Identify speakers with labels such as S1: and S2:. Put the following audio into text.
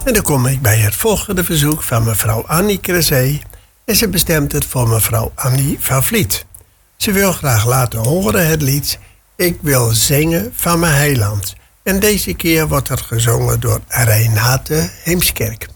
S1: En dan kom ik bij het volgende verzoek van mevrouw Annie Crezé. En ze bestemt het voor mevrouw Annie van Vliet. Ze wil graag laten horen het lied Ik wil zingen van mijn heiland. En deze keer wordt het gezongen door Renate Heemskerk.